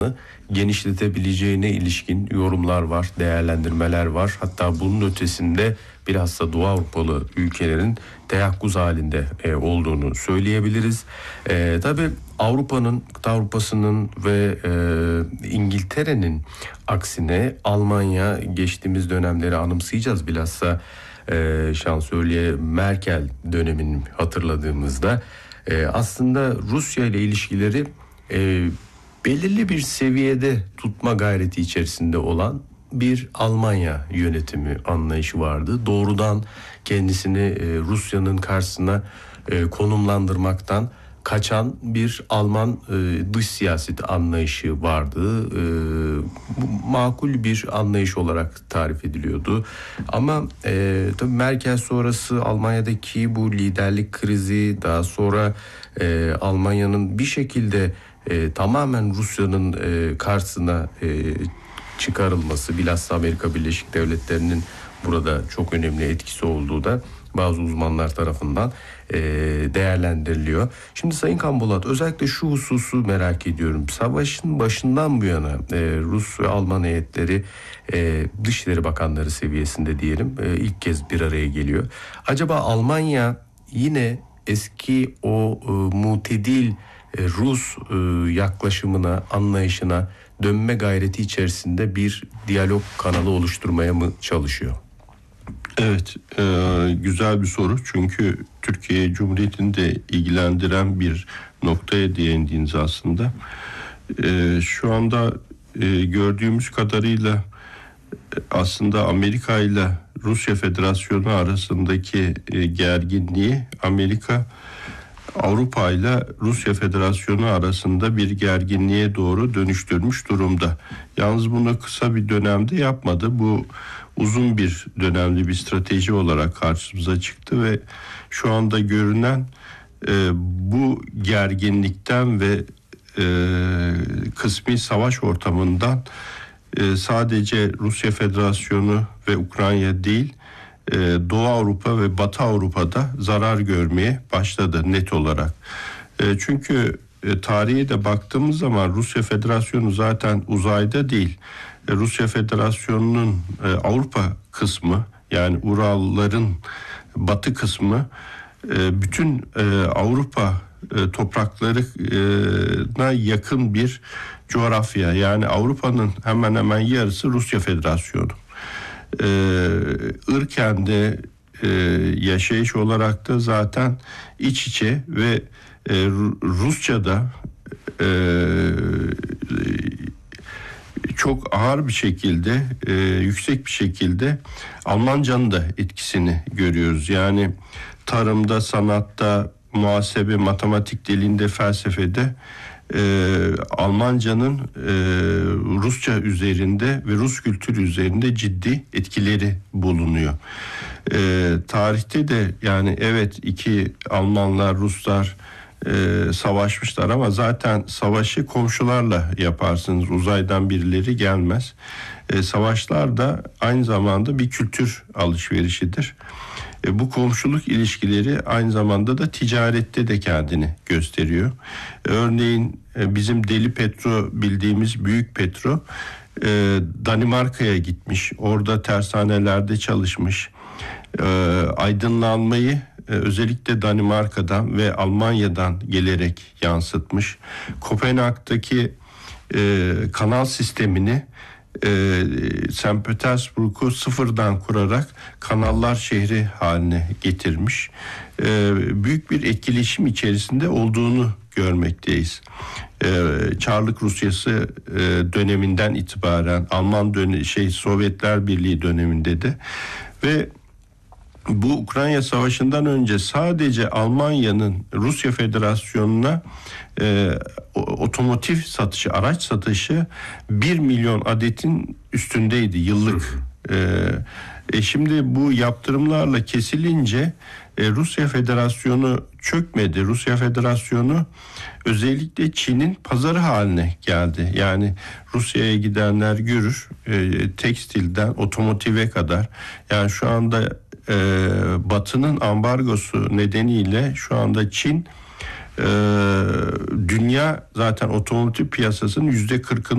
genişletebileceğine ilişkin yorumlar var, değerlendirmeler var. Hatta bunun ötesinde bilhassa Doğu Avrupalı ülkelerin teyakkuz halinde olduğunu söyleyebiliriz. Tabii kıta Avrupa'sının ve İngiltere'nin aksine Almanya geçtiğimiz dönemleri anımsayacağız. Bilhassa Şansölye Merkel dönemini hatırladığımızda aslında Rusya ile ilişkileri belirli bir seviyede tutma gayreti içerisinde olan bir Almanya yönetimi anlayışı vardı. Doğrudan kendisini Rusya'nın karşısına konumlandırmaktan kaçan bir Alman dış siyaset anlayışı vardı. Makul bir anlayış olarak tarif ediliyordu. Ama tabii Merkel sonrası Almanya'daki bu liderlik krizi, daha sonra Almanya'nın bir şekilde tamamen Rusya'nın karşısına çıkarılması, bilhassa Amerika Birleşik Devletleri'nin burada çok önemli etkisi olduğu da bazı uzmanlar tarafından değerlendiriliyor. Şimdi Sayın Kanbolat, özellikle şu hususu merak ediyorum. Savaşın başından bu yana Rus ve Alman heyetleri Dışişleri Bakanları seviyesinde diyelim ilk kez bir araya geliyor. Acaba Almanya yine eski o mutedil Rus yaklaşımına, anlayışına dönme gayreti içerisinde bir diyalog kanalı oluşturmaya mı çalışıyor? Evet, güzel bir soru. Çünkü Türkiye Cumhuriyeti'ni de ilgilendiren bir noktaya değindiniz aslında. Şu anda gördüğümüz kadarıyla aslında Amerika ile Rusya Federasyonu arasındaki gerginliği Amerika Avrupa ile Rusya Federasyonu arasında bir gerginliğe doğru dönüştürmüş durumda. Yalnız bunu kısa bir dönemde yapmadı. Bu uzun bir dönemli bir strateji olarak karşımıza çıktı ve şu anda görünen bu gerginlikten ve kısmi savaş ortamından sadece Rusya Federasyonu ve Ukrayna değil, Doğu Avrupa ve Batı Avrupa'da zarar görmeye başladı net olarak. Çünkü tarihe de baktığımız zaman Rusya Federasyonu zaten uzayda değil. Rusya Federasyonu'nun Avrupa kısmı, yani Uralların batı kısmı bütün Avrupa topraklarına yakın bir coğrafya. Yani Avrupa'nın hemen hemen yarısı Rusya Federasyonu. Irken de yaşayış olarak da zaten iç içe ve Rusça'da çok ağır bir şekilde, yüksek bir şekilde Almanca'nın da etkisini görüyoruz. Yani tarımda, sanatta, muhasebe, matematik dilinde, felsefede Almanca'nın Rusça üzerinde ve Rus kültürü üzerinde ciddi etkileri bulunuyor. Tarihte de yani evet iki Almanlar, Ruslar savaşmışlar ama zaten savaşı komşularla yaparsınız. Uzaydan birileri gelmez. Savaşlar da aynı zamanda bir kültür alışverişidir. Bu komşuluk ilişkileri aynı zamanda da ticarette de kendini gösteriyor. Örneğin bizim Deli Petro bildiğimiz Büyük Petro Danimarka'ya gitmiş. Orada tersanelerde çalışmış. Aydınlanmayı özellikle Danimarka'dan ve Almanya'dan gelerek yansıtmış. Kopenhag'daki kanal sistemini St. Petersburg'u sıfırdan kurarak kanallar şehri haline getirmiş. Büyük bir etkileşim içerisinde olduğunu görmekteyiz. Çarlık Rusyası döneminden itibaren Sovyetler Birliği döneminde de ve bu Ukrayna Savaşı'ndan önce sadece Almanya'nın Rusya Federasyonu'na otomotiv satışı, araç satışı 1 milyon adetin üstündeydi yıllık. Şimdi bu yaptırımlarla kesilince Rusya Federasyonu çökmedi. Rusya Federasyonu özellikle Çin'in pazarı haline geldi. Yani Rusya'ya gidenler görür, tekstilden otomotive kadar. Yani şu anda Batı'nın ambargosu nedeniyle şu anda Çin dünya zaten otomotiv piyasasının %40'ını